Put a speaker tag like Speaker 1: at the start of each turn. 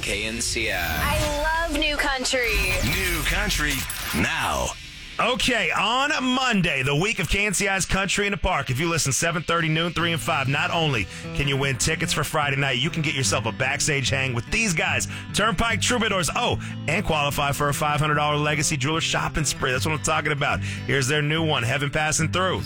Speaker 1: KNCI.
Speaker 2: I love New Country.
Speaker 3: New Country now.
Speaker 4: Okay, on Monday, the week of KNCI's Country in the Park, if you listen 7:30, noon, 3, and 5, not only can you win tickets for Friday night, you can get yourself a backstage hang with these guys, Turnpike Troubadours. Oh, and qualify for a $500 Legacy Jeweler shopping spree. That's what I'm talking about. Here's their new one, Heaven Passing Through.